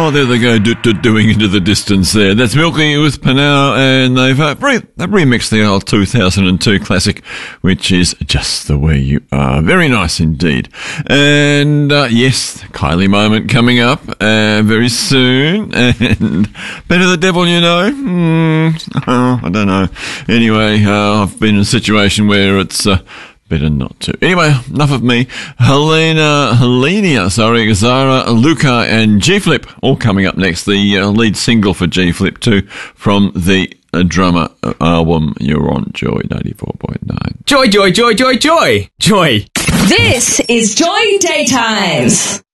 Oh, there they go, doing into the distance there. That's Milky with Panau, and they've remixed the old 2002 classic, which is Just the Way You Are. Very nice indeed. And yes, Kylie moment coming up very soon, and Better the Devil You Know. I don't know. Anyway, I've been in a situation where it's better not to. Anyway, enough of me. Helenia, Zara, Luca, and G-Flip, all coming up next. The lead single for G-Flip 2 from the Drummer album. You're on Joy 94.9. Joy, joy, joy, joy, joy, joy. This is Joy Daytimes.